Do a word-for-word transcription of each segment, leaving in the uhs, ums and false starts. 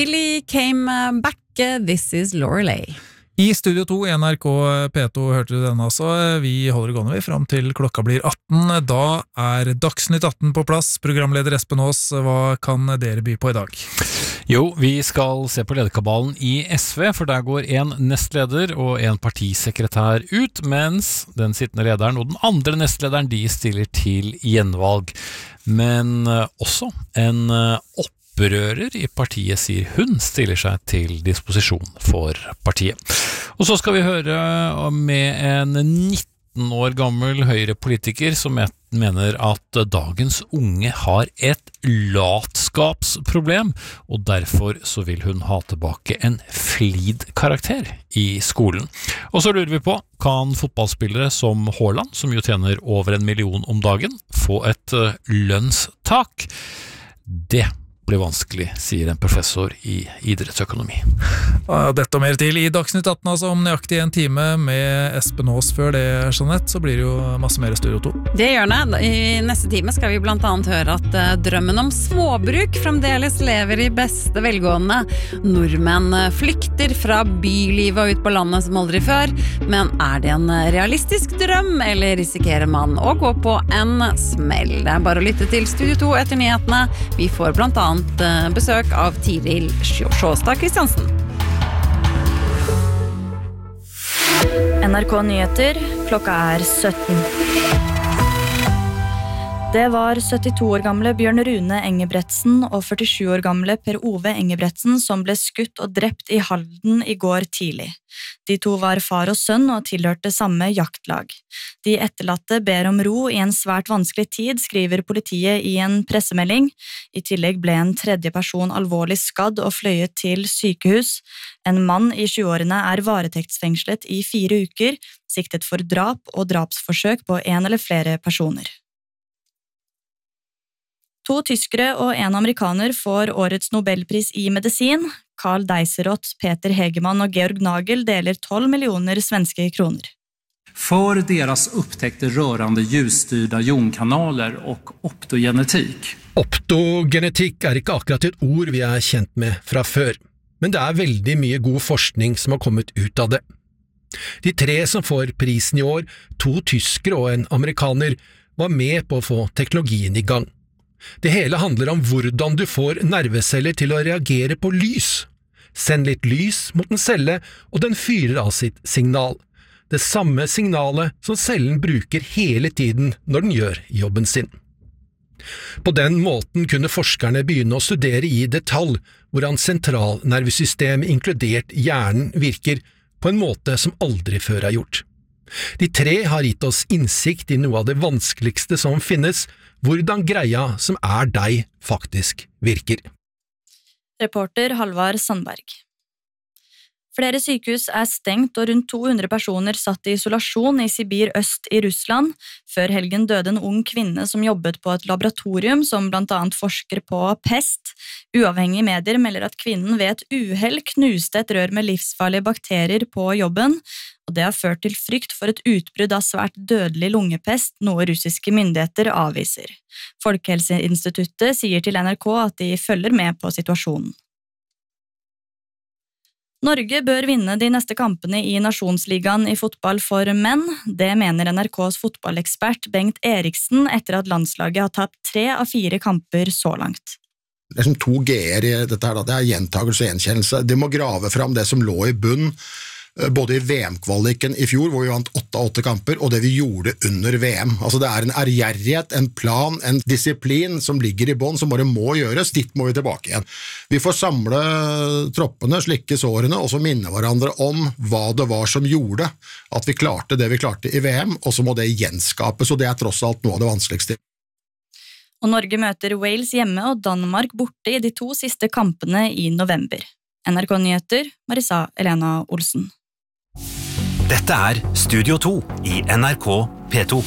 Billy came back, this is Lorelei. I Studio to i N R K P to hørte du denne altså. Vi holder gående vi frem til klokka blir atten. Da er Dagsnytt atten på plass. Programleder Espen Aas, hva kan dere by på i dag? Jo, vi skal se på lederkabalen i S V, for der går en nestleder og en partisekretær ut, mens den sittende lederen og den andre nestlederen de stiller til gjenvalg. Men også en opp Opprører i partiet sier hun stiller seg til disposisjon for partiet. Og så skal vi høre med en nitten år gammel høyrepolitiker som mener at dagens unge har et latskapsproblem, og derfor så vil hun ha tilbake en flid-karakter i skolen. Og så lurer vi på, kan fotballspillere som Haaland, som jo tjener over en million om dagen, få et lønnstak? Det blir vanskelig, sier en professor i idrettsøkonomi. Dette og mer til i Dagsnytt atten, altså om nøyaktig en time med Espen Aas. Før det, Jeanette, så blir det jo masse mer Studio to. Det gjør det. I neste time skal vi blant annet høre at drømmen om småbruk fremdeles lever i beste velgående. Nordmenn flykter fra bylivet og ut på landet som aldri før, men er det en realistisk drøm, eller risikerer man å gå på en smell? Det er bare å lytte til Studio to etter nyhetene. Vi får blant annet besøk av Tiril Sjåstad Kristiansen. N R K Nyheter, klokka er sytten. Det var syttito år gamle Bjørn Rune Engebretsen og førtisju år gamle Per Ove Engebretsen som ble skutt og drept i Halden i går tidlig. De to var far og sønn og tilhørte samme jaktlag. De etterlatte ber om ro i en svært vanskelig tid, skriver politiet i en pressemelding. I tillegg ble en tredje person alvorlig skadd og fløyet til sykehus. En mann i tjueårene er varetektsfengslet i fire uker, siktet for drap og drapsforsøk på en eller flere personer. To tyskere og en amerikaner får årets Nobelpris i medisin. Karl Deiserot, Peter Hegemann og Georg Nagel deler tolv millioner svenske kroner. For deres upptäckte rørende ljusstyrda jonkanaler og optogenetikk. Optogenetikk er ikke akkurat et ord vi er kjent med fra før, men det er veldig mye god forskning som har kommet ut av det. De tre som får prisen i år, to tyskere og en amerikaner, var med på å få teknologien i gang. Det hele handler om hvordan du får nerveceller til å reagere på lys. Send litt lys mot en celle, og den fyrer av sitt signal. Det samme signalet som cellen bruker hele tiden når den gjør jobben sin. På den måten kunne forskerne begynne å studere i detalj hvordan sentralnervesystemet inkludert hjernen virker på en måte som aldri før er gjort. De tre har gitt oss innsikt i noe av det vanskeligste som finnes, hvordan greia som er deg faktisk virker. Reporter Halvard Sandberg. Flere sykehus er stengt og rundt to hundre personer satt i isolasjon i Sibir øst i Russland. Før helgen døde en ung kvinne som jobbet på et laboratorium som blant annet forsker på pest. Uavhengige medier melder at kvinnen ved et uhell knuste et rør med livsfarlige bakterier på jobben, og det har ført til frykt for et utbrudd av svært dødelig lungepest, noe russiske myndigheter avviser. Folkehelseinstituttet sier til N R K at de følger med på situasjonen. Norge bør vinne de neste kampene i Nasjonsligaen i fotball for menn. Det mener N R Ks fotballekspert Bengt Eriksen etter at landslaget har tapt tre av fire kamper så langt. Det er som to G-er i dette her, da. Det er gjentagelse og gjenkjennelse. De må grave fram det som lå i bunn, både i V M-kvaliken i fjor, hvor vi vant åtte av åtte kamper, og det vi gjorde under V M. Altså det er en ærgjerrighet, en plan, en disiplin som ligger i bånn, som bare må gjøres. Dit må vi tilbake igjen. Vi får samle troppene, slikke sårene, og så minne hverandre om hva det var som gjorde at vi klarte det vi klarte i V M, og så må det gjenskapes, og det er tross alt noe av det vanskeligste. Og Norge møter Wales hjemme og Danmark borte i de to siste kampene i november. N R K Nyheter, Marisa Elena Olsen. Dette er Studio to i N R K P to.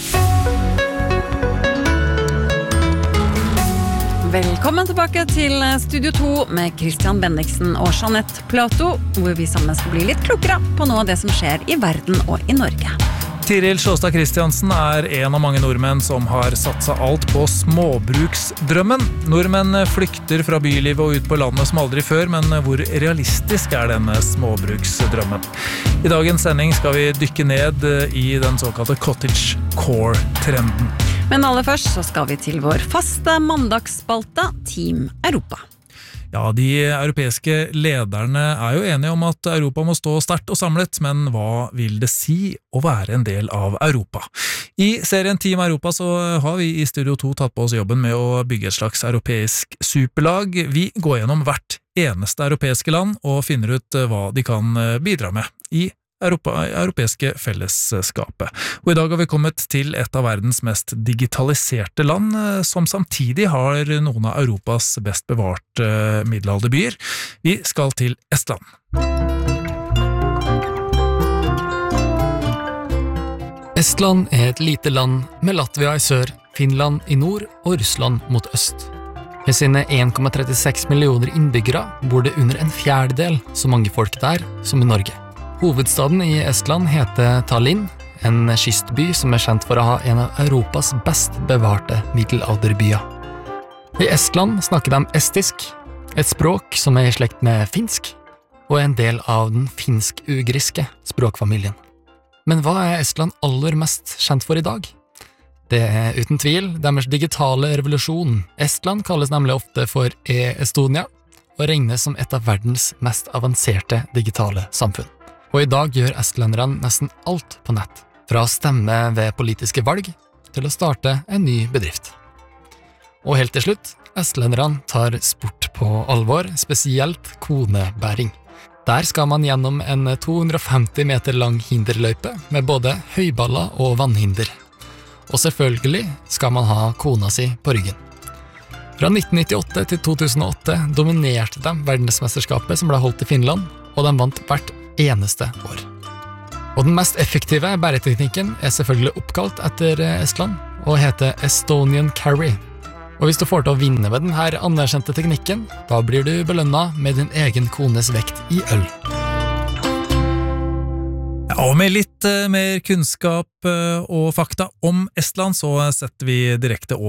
Velkommen tilbake til Studio to med Christian Bendiksen og Jeanette Plato, hvor vi sammen skal bli litt klokere på noe av det som skjer i verden og i Norge. Tiril Sjåstad Kristiansen er en av mange nordmenn som har satset alt på småbruksdrømmen. Nordmenn flykter fra bylivet og ut på landet som aldri før, men hvor realistisk er denne småbruksdrømmen? I dagens sending skal vi dykke ned i den såkalte cottage core-trenden. Men aller først så skal vi til vår faste mandagsspalte, Team Europa. Ja, de europeiske lederne er jo enige om at Europa må stå sterkt og samlet, men hva vil det si å være en del av Europa? I serien Team Europa så har vi i Studio to tatt på oss jobben med å bygge et slags europeisk superlag. Vi går gjennom hvert eneste europeiske land og finner ut hva de kan bidra med i Europa, europeiske fellesskapet. Og i dag har vi kommet til et av verdens mest digitaliserte land, som samtidig har noen av Europas best bevarte middelalderbyer. Vi skal til Estland. Estland er et lite land med Latvia i sør, Finland i nord og Russland mot øst. Med sine en komma trettiseks millioner innbyggere bor det under en fjerdedel så mange folk der som i Norge. Hovedstaden i Estland heter Tallinn, en kystby som er kjent for å ha en av Europas best bevarte middelalderbyer. I Estland snakker de estisk, et språk som er i slekt med finsk, og er en del av den finsk-ugriske språkfamilien. Men hva er Estland aller mest kjent for i dag? Det er uten tvil deres digitale revolusjon. Estland kalles nemlig ofte for e-Estonia, og regnes som et av verdens mest avanserte digitale samfunn. Og i dag gjør estlenderne nesten alt på nett, fra å stemme ved politiske valg til å starte en ny bedrift. Og helt til slutt, estlenderne tar sport på alvor, spesielt konebæring. Der skal man gjennom en to hundre og femti meter lang hinderløype med både høyballer og vannhinder. Og selvfølgelig skal man ha kona si på ryggen. Fra nitten nittiåtte til to tusen og åtte dominerte de verdensmesterskapet som ble holdt i Finland, og de vant hvert eneste år. Og den mest effektive bæreteknikken er selvfølgelig oppkalt etter Estland, og heter Estonian Carry. Og hvis du får til å vinne med denne anerkjente teknikken, da blir du belønnet med din egen kones vekt i øl. Ja, og med litt mer kunnskap og fakta om Estland, så setter vi direkte over